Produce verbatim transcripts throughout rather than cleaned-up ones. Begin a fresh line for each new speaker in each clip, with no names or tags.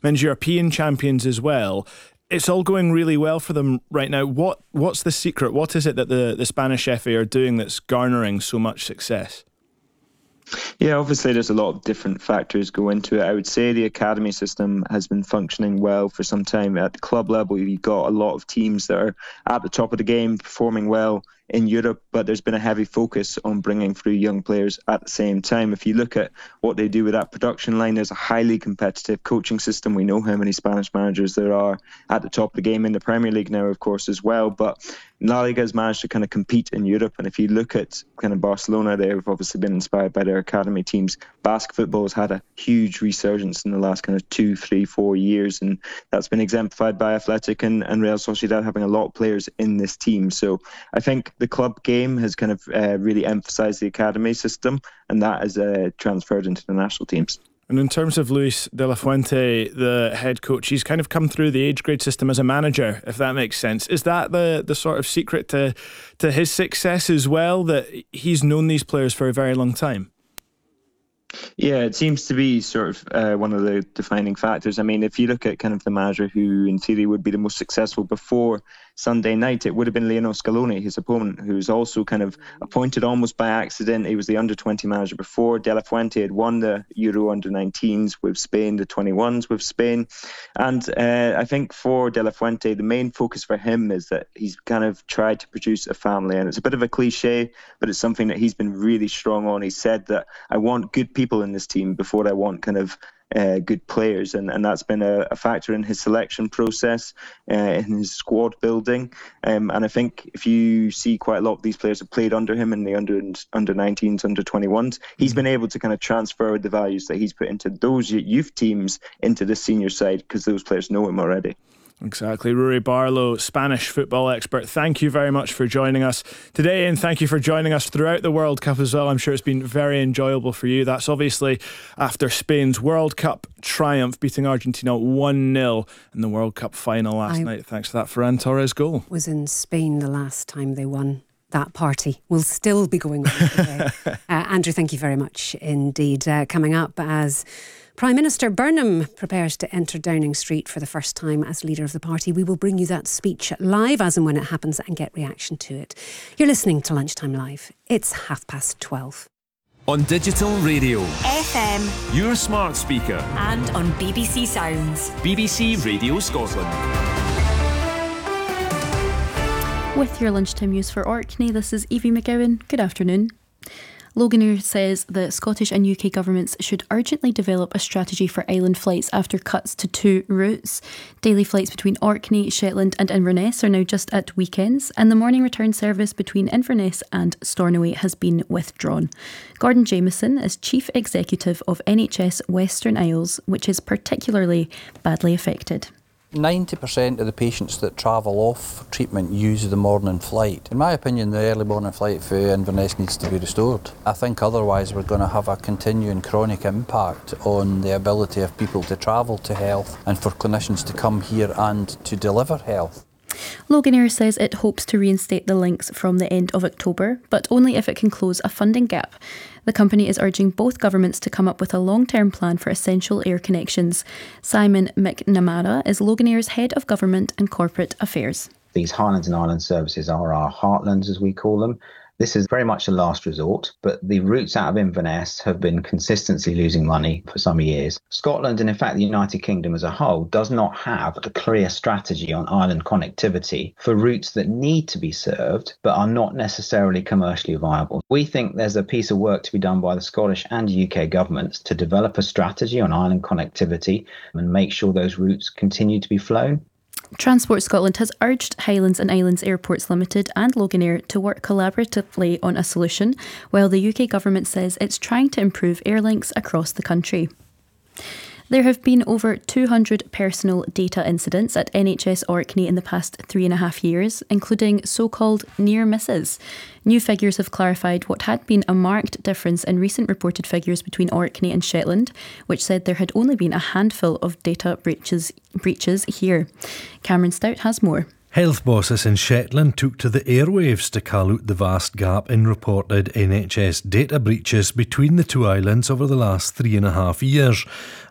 men's European champions as well. It's all going really well for them right now. What What's the secret? What is it that the, the Spanish F A are doing that's garnering so much success?
Yeah, obviously there's a lot of different factors go into it. I would say the academy system has been functioning well for some time. At the club level, you've got a lot of teams that are at the top of the game, performing well in Europe, but there's been a heavy focus on bringing through young players at the same time. If you look at what they do with that production line, there's a highly competitive coaching system. We know how many Spanish managers there are at the top of the game in the Premier League now, of course, as well. But La Liga has managed to kind of compete in Europe. And if you look at kind of Barcelona, they've obviously been inspired by their academy teams. Basque football has had a huge resurgence in the last kind of two, three, four years. And that's been exemplified by Athletic and, and Real Sociedad having a lot of players in this team. So I think the club game has kind of uh, really emphasised the academy system, and that has uh, transferred into the national teams.
And in terms of Luis de la Fuente, the head coach, he's kind of come through the age grade system as a manager, if that makes sense. Is that the, the sort of secret to, to his success as well, that he's known these players for a very long time?
Yeah, it seems to be sort of uh, one of the defining factors. I mean, if you look at kind of the manager who in theory would be the most successful before Sunday night, it would have been Lionel Scaloni, his opponent, who's also kind of appointed almost by accident. He was the under twenty manager before. De La Fuente had won the Euro under nineteens with Spain, the twenty-ones with Spain. And uh, I think for De La Fuente, the main focus for him is that he's kind of tried to produce a family. And it's a bit of a cliche, but it's something that he's been really strong on. He said that I want good people in this team before I want kind of Uh, good players, and, and that's been a, a factor in his selection process, uh, in his squad building, um, and I think if you see quite a lot of these players have played under him in the under under nineteens, under twenty-ones, he's been able to kind of transfer the values that he's put into those youth teams into the senior side, because those players know him already.
Exactly. Rory Barlow, Spanish football expert, thank you very much for joining us today, and thank you for joining us throughout the World Cup as well. I'm sure it's been very enjoyable for you. That's obviously after Spain's World Cup triumph, beating Argentina one nil in the World Cup final last I night. Thanks to that Ferran Torres goal.
Was in Spain the last time they won. That party will still be going on today. uh, Andrew, thank you very much indeed. Uh, coming up, as Prime Minister Burnham prepares to enter Downing Street for the first time as leader of the party, we will bring you that speech live as and when it happens and get reaction to it. You're listening to Lunchtime Live. It's half past twelve.
On digital radio,
F M,
your smart speaker,
and on B B C Sounds,
B B C Radio Scotland.
With your lunchtime news for Orkney, this is Evie McGowan. Good afternoon. Loganair says the Scottish and U K governments should urgently develop a strategy for island flights after cuts to two routes. Daily flights between Orkney, Shetland and Inverness are now just at weekends, and the morning return service between Inverness and Stornoway has been withdrawn. Gordon Jamieson is Chief Executive of N H S Western Isles, which is particularly badly affected.
ninety percent of the patients that travel off treatment use the morning flight. In my opinion, the early morning flight for Inverness needs to be restored. I think otherwise we're going to have a continuing chronic impact on the ability of people to travel to health and for clinicians to come here and to deliver health.
Loganair says it hopes to reinstate the links from the end of October, but only if it can close a funding gap. The company is urging both governments to come up with a long-term plan for essential air connections. Simon McNamara is Loganair's Head of Government and Corporate Affairs.
These Highlands and Islands services are our heartlands, as we call them. This is very much a last resort, but the routes out of Inverness have been consistently losing money for some years. Scotland, and in fact the United Kingdom as a whole, does not have a clear strategy on island connectivity for routes that need to be served but are not necessarily commercially viable. We think there's a piece of work to be done by the Scottish and U K governments to develop a strategy on island connectivity and make sure those routes continue to be flown.
Transport Scotland has urged Highlands and Islands Airports Limited and Loganair to work collaboratively on a solution, while the U K government says it's trying to improve air links across the country. There have been over two hundred personal data incidents at N H S Orkney in the past three and a half years, including so-called near misses. New figures have clarified what had been a marked difference in recent reported figures between Orkney and Shetland, which said there had only been a handful of data breaches, breaches here. Cameron Stout has more.
Health bosses in Shetland took to the airwaves to call out the vast gap in reported N H S data breaches between the two islands over the last three and a half years.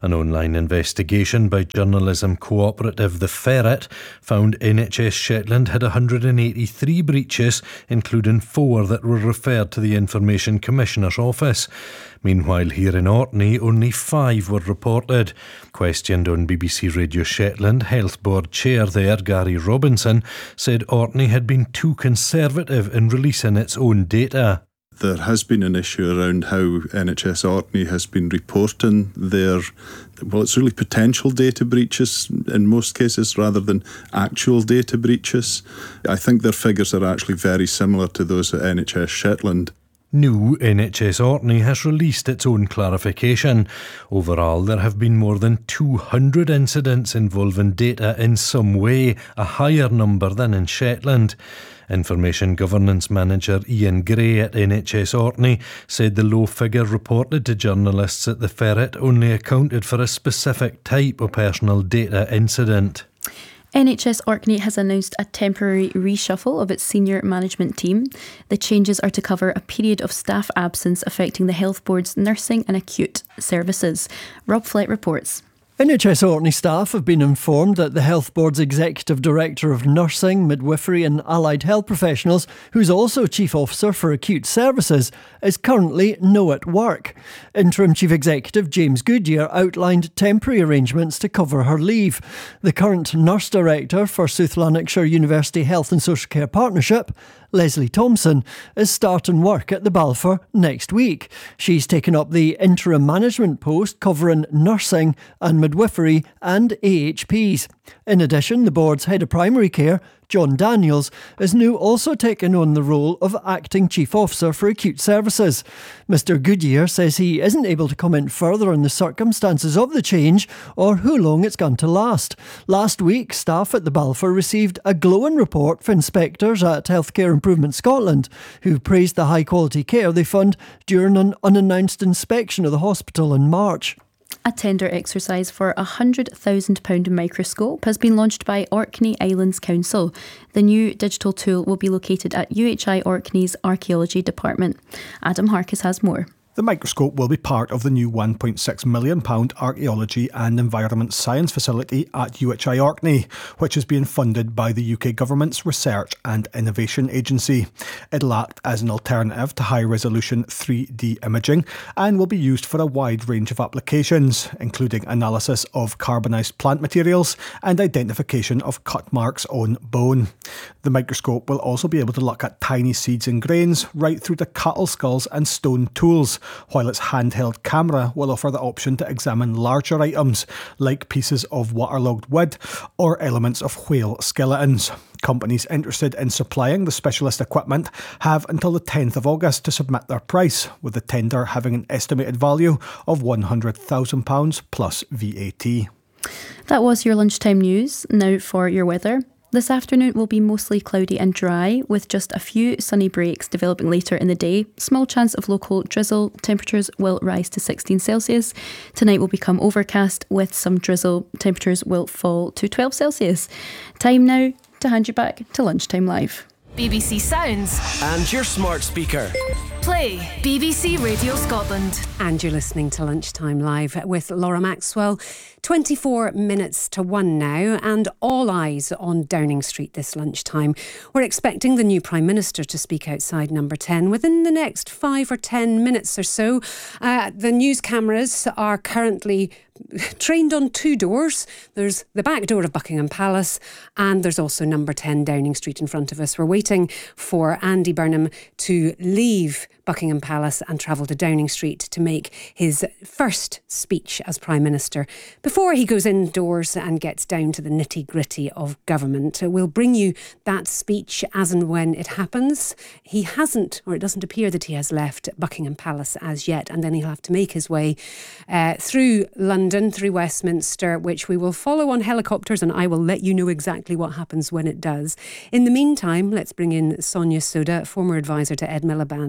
An online investigation by journalism cooperative The Ferret found N H S Shetland had one hundred eighty-three breaches, including four that were referred to the Information Commissioner's office. Meanwhile, here in Orkney, only five were reported. Questioned on B B C Radio Shetland, Health Board Chair there, Gary Robinson, said Orkney had been too conservative in releasing its own data.
There has been an issue around how N H S Orkney has been reporting their, well, it's really potential data breaches in most cases rather than actual data breaches. I think their figures are actually very similar to those at N H S Shetland.
New N H S Orkney has released its own clarification. Overall, there have been more than two hundred incidents involving data in some way, a higher number than in Shetland. Information Governance Manager Ian Gray at N H S Orkney said the low figure reported to journalists at the Ferret only accounted for a specific type of personal data incident.
N H S Orkney has announced a temporary reshuffle of its senior management team. The changes are to cover a period of staff absence affecting the Health Board's nursing and acute services. Rob Flett reports.
N H S Orkney staff have been informed that the Health Board's Executive Director of Nursing, Midwifery and Allied Health Professionals, who's also Chief Officer for Acute Services, is currently no at work. Interim Chief Executive James Goodyear outlined temporary arrangements to cover her leave. The current Nurse Director for South Lanarkshire University Health and Social Care Partnership, Leslie Thompson, is starting work at the Balfour next week. She's taken up the interim management post covering nursing and midwifery and A H Ps. In addition, the board's head of primary care, John Daniels, is now also taking on the role of acting chief officer for acute services. Mister Goodyear says he isn't able to comment further on the circumstances of the change or how long it's going to last. Last week, staff at the Balfour received a glowing report from inspectors at Healthcare Improvement Scotland, who praised the high quality care they found during an unannounced inspection of the hospital in March.
A tender exercise for a one hundred thousand pounds microscope has been launched by Orkney Islands Council. The new digital tool will be located at U H I Orkney's Archaeology Department. Adam Harkis has more.
The microscope will be part of the new one point six million pounds Archaeology and Environment Science facility at U H I Orkney, which is being funded by the U K Government's Research and Innovation Agency. It'll act as an alternative to high-resolution three D imaging and will be used for a wide range of applications, including analysis of carbonised plant materials and identification of cut marks on bone. The microscope will also be able to look at tiny seeds and grains right through to cattle skulls and stone tools, while its handheld camera will offer the option to examine larger items like pieces of waterlogged wood or elements of whale skeletons. Companies interested in supplying the specialist equipment have until the tenth of August to submit their price, with the tender having an estimated value of one hundred thousand pounds plus V A T.
That was your lunchtime news. Now for your weather. This afternoon will be mostly cloudy and dry, with just a few sunny breaks developing later in the day. Small chance of local drizzle. Temperatures will rise to sixteen Celsius. Tonight will become overcast with some drizzle. Temperatures will fall to twelve Celsius. Time now to hand you back to Lunchtime Live.
B B C Sounds
And your smart speaker.
Play B B C Radio Scotland.
And you're listening to Lunchtime Live with Laura Maxwell. twenty-four minutes to one now, and all eyes on Downing Street this lunchtime. We're expecting the new Prime Minister to speak outside Number ten within the next five or ten minutes or so. Uh, the news cameras are currently trained on two doors. There's the back door of Buckingham Palace, and there's also Number ten Downing Street in front of us. We're waiting for Andy Burnham to leave Buckingham Palace and travel to Downing Street to make his first speech as Prime Minister before he goes indoors and gets down to the nitty-gritty of government. We'll bring you that speech as and when it happens. He hasn't, or it doesn't appear that he has left Buckingham Palace as yet, and then he'll have to make his way uh, through London, through Westminster, which we will follow on helicopters, and I will let you know exactly what happens when it does. In the meantime, let's bring in Sonia Soda, former advisor to Ed Miliband and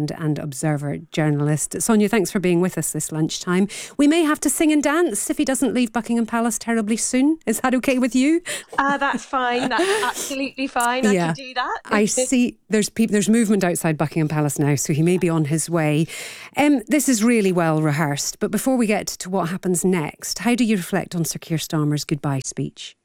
Observer journalist. Sonia, thanks for being with us this lunchtime. We may have to sing and dance if he doesn't leave Buckingham Palace terribly soon. Is that okay with you?
Uh, that's fine. That's absolutely fine.
Yeah.
I can do that.
I see there's pe- there's movement outside Buckingham Palace now, so he may be on his way. Um, this is really well rehearsed, but before we get to what happens next, how do you reflect on Sir Keir Starmer's goodbye speech?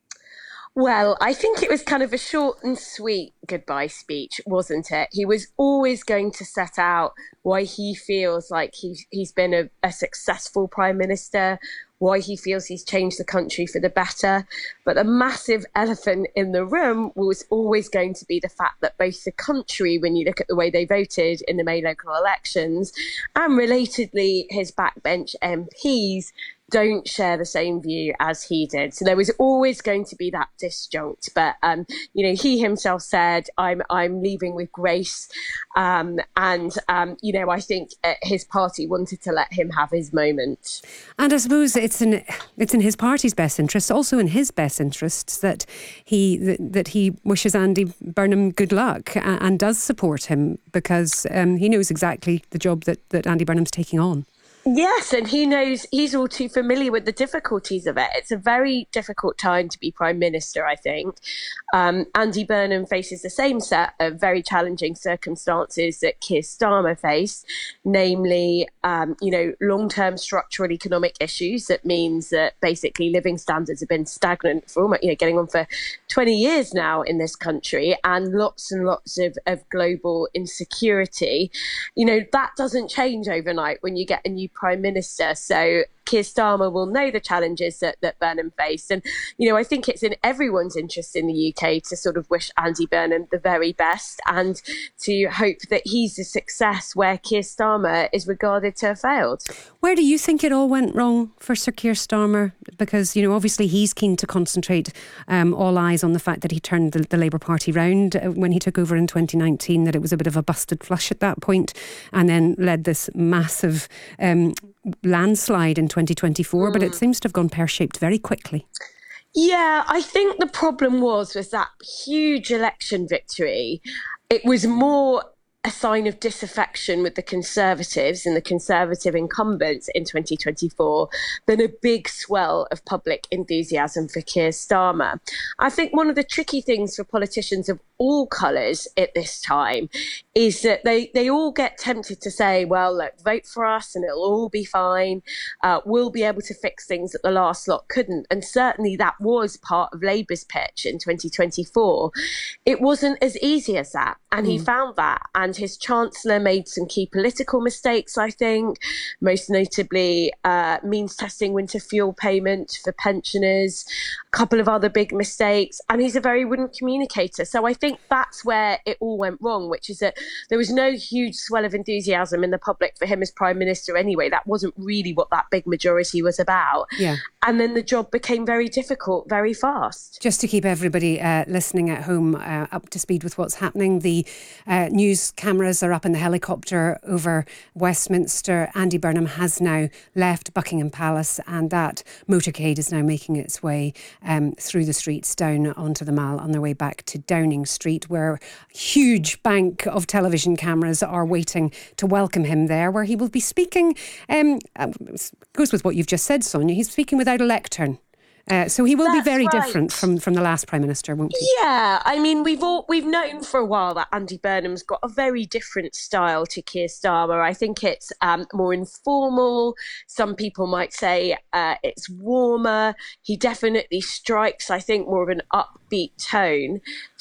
Well, I think it was kind of a short and sweet goodbye speech, wasn't it? He was always going to set out why he feels like he's, he's been a, a successful Prime Minister, why he feels he's changed the country for the better. But the massive elephant in the room was always going to be the fact that both the country, when you look at the way they voted in the May local elections, and relatedly his backbench M Ps, don't share the same view as he did. So there was always going to be that disjunct. But, um, you know, he himself said, I'm I'm leaving with grace. Um, and, um, you know, I think uh, his party wanted to let him have his moment.
And I suppose it's in it's in his party's best interest, also in his best interests, that he that, that he wishes Andy Burnham good luck and, and does support him, because um, he knows exactly the job that, that Andy Burnham's taking on.
Yes, and he knows, he's all too familiar with the difficulties of it. It's a very difficult time to be Prime Minister, I think. Um, Andy Burnham faces the same set of very challenging circumstances that Keir Starmer faced, namely, um, you know, long-term structural economic issues. That means that basically living standards have been stagnant for almost, you know, getting on for twenty years now in this country, and lots and lots of, of global insecurity. You know, that doesn't change overnight when you get a new Prime Minister. So Keir Starmer will know the challenges that, that Burnham faced. And, you know, I think it's in everyone's interest in the U K to sort of wish Andy Burnham the very best and to hope that he's a success where Keir Starmer is regarded to have failed.
Where do you think it all went wrong for Sir Keir Starmer? Because, you know, obviously he's keen to concentrate um, all eyes on the fact that he turned the, the Labour Party round uh, when he took over in twenty nineteen, that it was a bit of a busted flush at that point, and then led this massive um, landslide in twenty twenty-four, mm. but it seems to have gone pear-shaped very quickly.
Yeah, I think the problem was, was that huge election victory. It was more a sign of disaffection with the Conservatives and the Conservative incumbents in twenty twenty-four than a big swell of public enthusiasm for Keir Starmer. I think one of the tricky things for politicians of all colours at this time is that they, they all get tempted to say, well, look, vote for us and it'll all be fine. Uh, we'll be able to fix things that the last lot couldn't. And certainly that was part of Labour's pitch in twenty twenty-four. It wasn't as easy as that. And mm. he found that. And his Chancellor made some key political mistakes, I think, most notably uh, means testing winter fuel payment for pensioners, a couple of other big mistakes. And he's a very wooden communicator. So I think that's where it all went wrong, which is that there was no huge swell of enthusiasm in the public for him as Prime Minister anyway. That wasn't really what that big majority was about.
Yeah.
And then the job became very difficult very fast.
Just to keep everybody uh, listening at home uh, up to speed with what's happening, the uh, news cameras are up in the helicopter over Westminster. Andy Burnham has now left Buckingham Palace, and that motorcade is now making its way um, through the streets down onto the Mall on their way back to Downing Street, where a huge bank of television cameras are waiting to welcome him there, where he will be speaking. Um, goes with what you've just said, Sonia. He's speaking without a lectern. Uh, so he will
That's
be very
right.
different from, from the last Prime Minister, won't he?
Yeah, I mean, we've all we've known for a while that Andy Burnham's got a very different style to Keir Starmer. I think it's um, more informal. Some people might say uh, it's warmer. He definitely strikes, I think, more of an upbeat tone.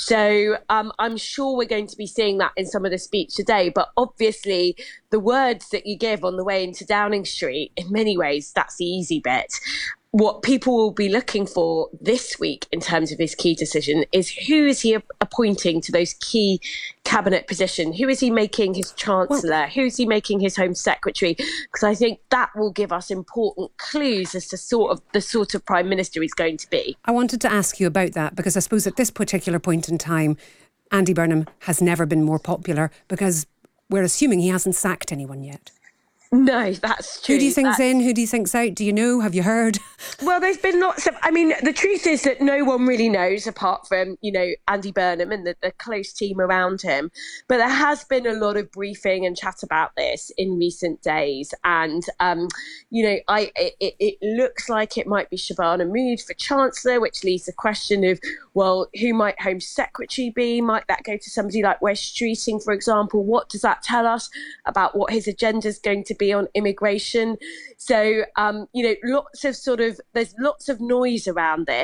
So um, I'm sure we're going to be seeing that in some of the speech today. But obviously, the words that you give on the way into Downing Street, in many ways, that's the easy bit. What people will be looking for this week in terms of his key decision is who is he appointing to those key cabinet positions? Who is he making his chancellor? Well, who is he making his Home Secretary? Because I think that will give us important clues as to sort of the sort of Prime Minister he's going to be.
I wanted to ask you about that because I suppose at this particular point in time, Andy Burnham has never been more popular because we're assuming he hasn't sacked anyone yet.
No, that's true.
Who do you think's
That's...
in? Who do you think's out? Do you know? Have you heard?
Well, there's been lots of... I mean, the truth is that no one really knows apart from, you know, Andy Burnham and the, the close team around him. But there has been a lot of briefing and chat about this in recent days. And, um, you know, I it, it looks like it might be Shabana Mood for Chancellor, which leaves the question of, well, who might Home Secretary be? Might that go to somebody like Wes Streeting, for example? What does that tell us about what his agenda is going to be on immigration? So, um, you know, lots of sort of, there's lots of noise around this.